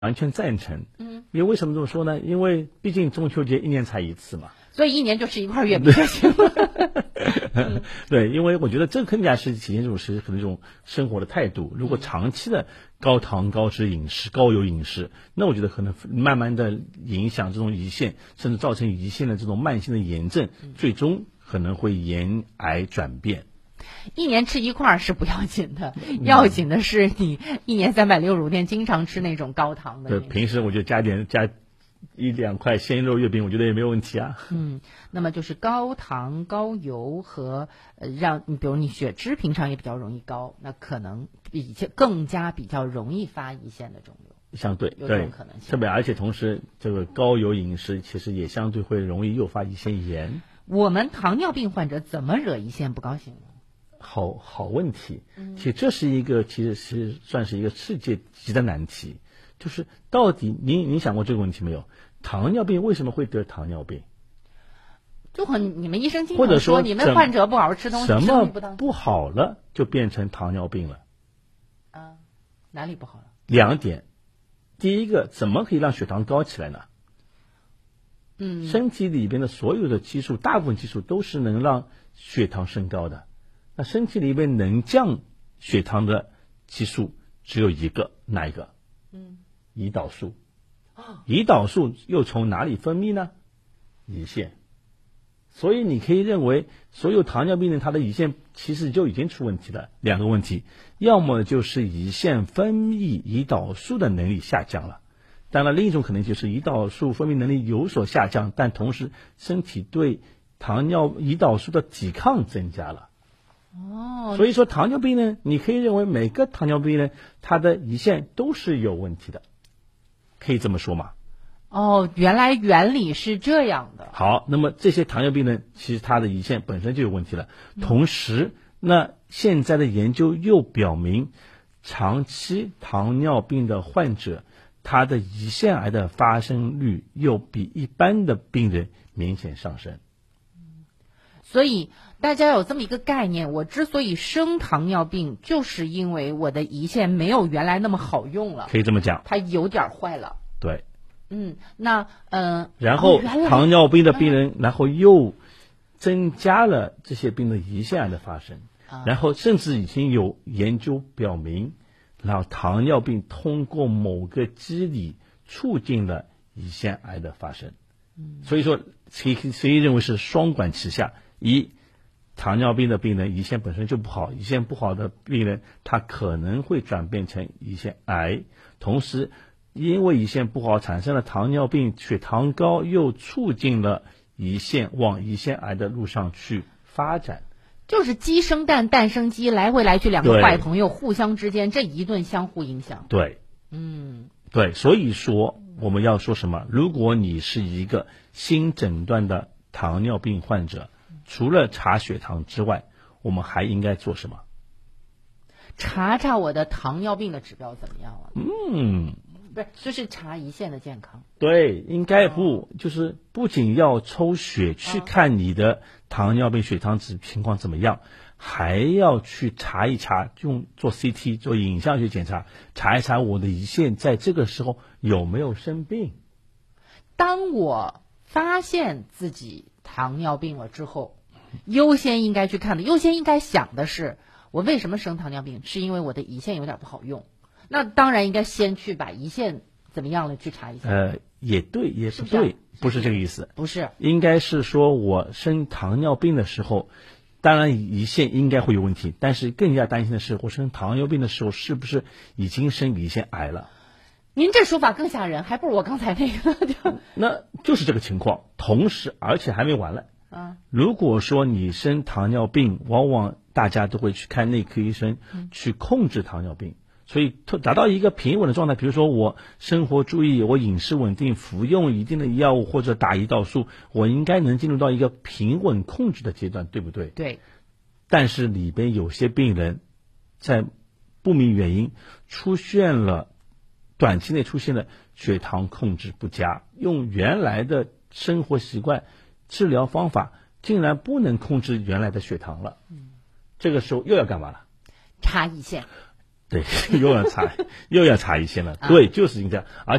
完全赞成。因为为什么这么说呢？因为毕竟中秋节1年才一次嘛， 所以1年就吃一块月饼就行了。 对，因为我觉得这更加是体现这种可能这种生活的态度。如果长期的高糖高脂饮食、高油饮食，那我觉得可能慢慢的影响这种胰腺，甚至造成胰腺的这种慢性的炎症，最终可能会沿癌转变。 1年吃一块是不要紧的，要紧的是你1年365天经常吃那种高糖的。 对，平时我就加1-2块鲜肉月饼，我觉得也没有问题啊。 那么就是高糖高油和让你比如你血脂平常也比较容易高，那可能更加比较容易发胰腺的肿瘤。 相对有这种可能性， 特别而且同时这个高油饮食其实也相对会容易诱发胰腺炎。 我们糖尿病患者怎么惹胰腺不高兴呢？ 好问题。其实这是一个其实是算是一个世界级的难题，就是到底您想过这个问题没有？糖尿病为什么会得糖尿病？ 就和你们医生经或者说你们患者不好好吃东西， 什么不好了就变成糖尿病了？ 哪里不好了 ？2点。第一个，怎么可以让血糖高起来呢？身体里边的所有的激素，大部分激素都是能让血糖升高的。那身体里边能降血糖的激素只有一个，哪一个？胰岛素。胰岛素又从哪里分泌呢？胰腺。所以你可以认为所有糖尿病人他的胰腺其实就已经出问题了。2个问题，要么就是胰腺分泌胰岛素的能力下降了，当然另一种可能就是胰岛素分泌能力有所下降，但同时身体对胰岛素的抵抗增加了。所以说糖尿病呢，你可以认为每个糖尿病人他的胰腺都是有问题的，可以这么说吗？ 原来原理是这样的。 好，那么这些糖尿病人其实他的胰腺本身就有问题了，同时那现在的研究又表明，长期糖尿病的患者他的胰腺癌的发生率又比一般的病人明显上升。 所以大家有这么一个概念，我之所以生糖尿病，就是因为我的胰腺没有原来那么好用了， 可以这么讲， 它有点坏了。 对。 然后糖尿病的病人，然后又增加了这些病的胰腺癌的发生，然后甚至已经有研究表明，然后糖尿病通过某个机理促进了胰腺癌的发生。所以说可以认为是双管齐下。糖尿病的病人胰腺本身就不好，胰腺不好的病人他可能会转变成胰腺癌，同时因为胰腺不好产生了糖尿病，血糖高又促进了胰腺往胰腺癌的路上去发展。 就是鸡生蛋，蛋生鸡，来回来去2个坏朋友互相之间这一顿相互影响。 对，对，所以说我们要说什么？如果你是一个新诊断的糖尿病患者，除了查血糖之外，我们还应该做什么？ 查查我的糖尿病的指标怎么样了？不是，就是查胰腺的健康。 对，应该就是不仅要抽血去看你的糖尿病血糖值情况怎么样，还要去查一查，做 CT 做影像学检查，查一查我的胰腺在这个时候有没有生病。 当我发现自己糖尿病了之后，优先应该去看的，优先应该想的是，我为什么生糖尿病？是因为我的胰腺有点不好用。那当然应该先去把胰腺怎么样了去查一下。 也对，也不对，不是这个意思。 不是， 应该是说我生糖尿病的时候，当然胰腺应该会有问题，但是更加担心的是，我生糖尿病的时候是不是已经生胰腺癌了？ 您这说法更吓人，还不如我刚才那个。 那就是这个情况，同时而且还没完了。如果说你生糖尿病，往往大家都会去看内科医生，去控制糖尿病。所以达到一个平稳的状态，比如说我生活注意，我饮食稳定，服用一定的药物或者打胰岛素，我应该能进入到一个平稳控制的阶段，对不对？ 对。 但是里边有些病人在不明原因短期内出现了血糖控制不佳，用原来的生活习惯、治疗方法竟然不能控制原来的血糖了。这个时候又要干嘛了？ 查胰腺。 对，又要差一线了。对，就是这样。而